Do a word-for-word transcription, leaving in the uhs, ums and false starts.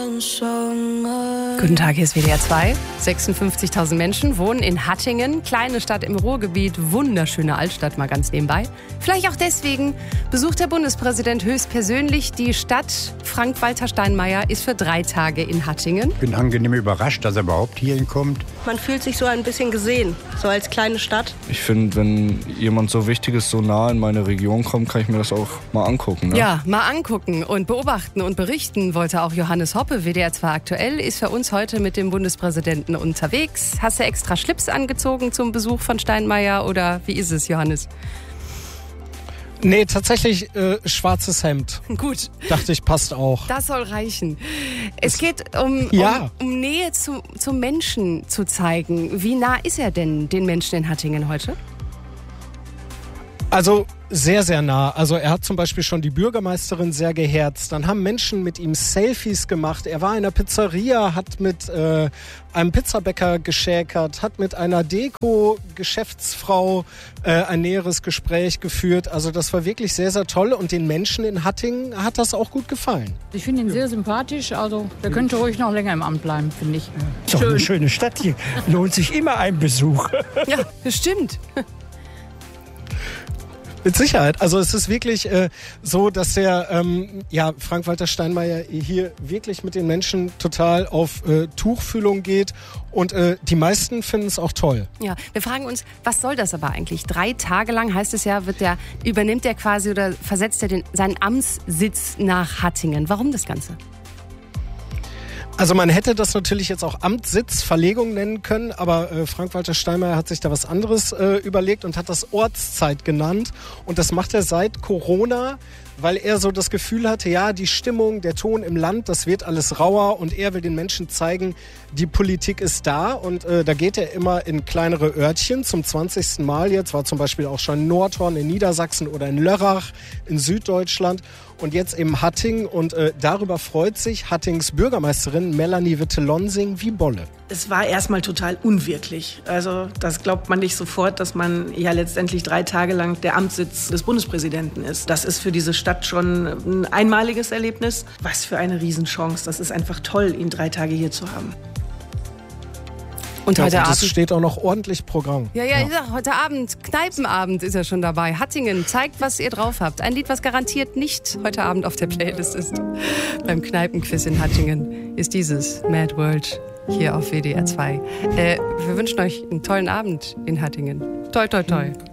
Guten Tag, hier ist W D R zwei. sechsundfünfzigtausend Menschen wohnen in Hattingen, kleine Stadt im Ruhrgebiet, wunderschöne Altstadt, mal ganz nebenbei. Vielleicht auch deswegen besucht der Bundespräsident höchstpersönlich die Stadt. Frank-Walter Steinmeier ist für drei Tage in Hattingen. Ich bin angenehm überrascht, dass er überhaupt hierhin kommt. Man fühlt sich so ein bisschen gesehen, so als kleine Stadt. Ich finde, wenn jemand so Wichtiges so nah in meine Region kommt, kann ich mir das auch mal angucken. Ne? Ja, mal angucken und beobachten und berichten wollte auch Johannes Hoppe. W D R zwei aktuell ist für uns heute mit dem Bundespräsidenten unterwegs. Hast du extra Schlips angezogen zum Besuch von Steinmeier oder wie ist es, Johannes? Nee, tatsächlich äh, schwarzes Hemd. Gut. Dachte ich, passt auch. Das soll reichen. Es geht um, ja. um, um Nähe zu, zum Menschen zu zeigen. Wie nah ist er denn den Menschen in Hattingen heute? Also sehr, sehr nah. Also er hat zum Beispiel schon die Bürgermeisterin sehr geherzt. Dann haben Menschen mit ihm Selfies gemacht. Er war in einer Pizzeria, hat mit äh, einem Pizzabäcker geschäkert, hat mit einer Deko-Geschäftsfrau äh, ein näheres Gespräch geführt. Also das war wirklich sehr, sehr toll. Und den Menschen in Hattingen hat das auch gut gefallen. Ich finde ihn sehr sympathisch. Also der könnte ruhig noch länger im Amt bleiben, finde ich. Ist doch eine schöne Stadt hier. Lohnt sich immer ein Besuch. Ja, bestimmt. Mit Sicherheit. Also es ist wirklich äh, so, dass der ähm, ja, Frank-Walter Steinmeier hier wirklich mit den Menschen total auf äh, Tuchfühlung geht und äh, die meisten finden es auch toll. Ja, wir fragen uns, was soll das aber eigentlich? Drei Tage lang heißt es ja, wird der, übernimmt er quasi oder versetzt er den, seinen Amtssitz nach Hattingen. Warum das Ganze? Also man hätte das natürlich jetzt auch Amtssitzverlegung nennen können, aber äh, Frank-Walter Steinmeier hat sich da was anderes äh, überlegt und hat das Ortszeit genannt. Und das macht er seit Corona, weil er so das Gefühl hatte, ja, die Stimmung, der Ton im Land, das wird alles rauer und er will den Menschen zeigen, die Politik ist da. Und äh, da geht er immer in kleinere Örtchen zum zwanzigsten Mal jetzt, war zum Beispiel auch schon in Nordhorn in Niedersachsen oder in Lörrach in Süddeutschland. Und jetzt eben Hattingen und äh, darüber freut sich Hattings Bürgermeisterin Melanie Witte-Lonsing wie Bolle. Es war erstmal total unwirklich. Also das glaubt man nicht sofort, dass man ja letztendlich drei Tage lang der Amtssitz des Bundespräsidenten ist. Das ist für diese Stadt schon ein einmaliges Erlebnis. Was für eine Riesenchance. Das ist einfach toll, ihn drei Tage hier zu haben. Und ja, heute und Abend. Es steht auch noch ordentlich Programm. Ja, ja, ja. Ich sag, heute Abend, Kneipenabend ist er schon dabei. Hattingen, zeigt, was ihr drauf habt. Ein Lied, was garantiert nicht heute Abend auf der Playlist ist. Beim Kneipenquiz in Hattingen ist dieses Mad World hier auf W D R zwei. Äh, wir wünschen euch einen tollen Abend in Hattingen. Toi, toi, toi.